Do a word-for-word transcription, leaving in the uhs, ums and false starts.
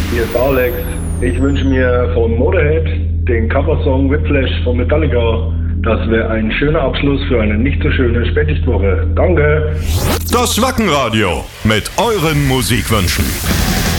Hier ist Alex. Ich wünsche mir von Motorhead den Coversong Whiplash von Metallica. Das wäre ein schöner Abschluss für eine nicht so schöne Spätschichtwoche. Danke. Das Wackenradio mit euren Musikwünschen.